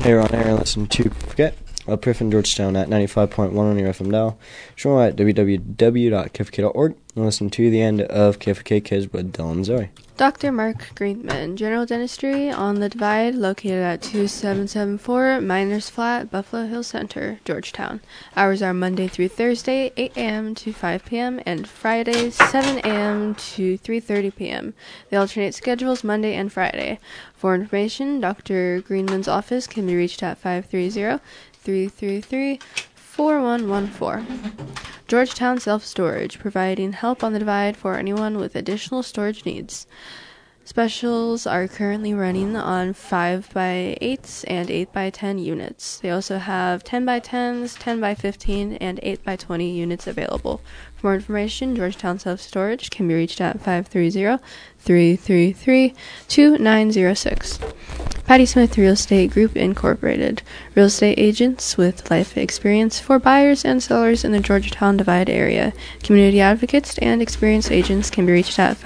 Hey, on air, listen to Forget Priff in Georgetown at 95.1 on your FM dial. Show at www.kfk.org and listen to the end of KFK Kids with Dylan and Zoe. Dr. Mark Greenman, General Dentistry on the Divide, located at 2774 Miners Flat, Buffalo Hills Center, Georgetown. Hours are Monday through Thursday, 8 a.m. to 5 p.m., and Fridays, 7 a.m. to 3:30 p.m. They alternate schedules Monday and Friday. For information, Dr. Greenman's office can be reached at 530-333-4114. Georgetown Self-Storage, providing help on the Divide for anyone with additional storage needs. Specials are currently running on 5x8s and 8x10 units. They also have 10x10s, 10x15, and 8x20 units available. For more information, Georgetown Self-Storage can be reached at 530-333-2906. Patty Smith Real Estate Group Incorporated. Real estate agents with life experience for buyers and sellers in the Georgetown Divide area. Community advocates and experienced agents can be reached at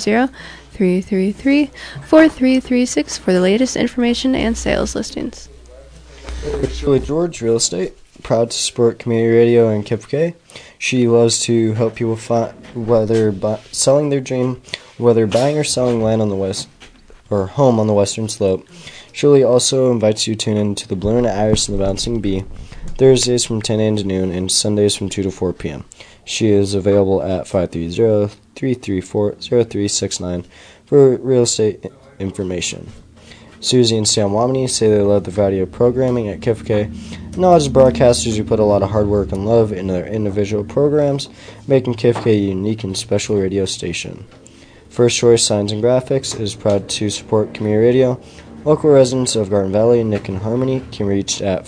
530-333-4336 for the latest information and sales listings. Shirley George, Real Estate, proud to support community radio and KFK. She loves to help people find whether selling their dream, whether buying or selling land on the west or home on the western slope. Shirley also invites you to tune in to the Balloon Iris and the Bouncing Bee, Thursdays from 10 a.m. to noon and Sundays from 2 to 4 p.m. She is available at 530-334-0369 for real estate information. Susie and Sam Wamini say they love the radio programming at KFK. And as broadcasters who put a lot of hard work and love into their individual programs, making KFK a unique and special radio station. First Choice Signs and Graphics is proud to support community radio. Local residents of Garden Valley, Nick and Harmony can reach at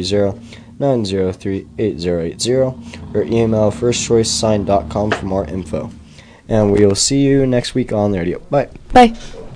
530-903-8080 or email firstchoicesign.com for more info. And we will see you next week on the radio. Bye. Bye.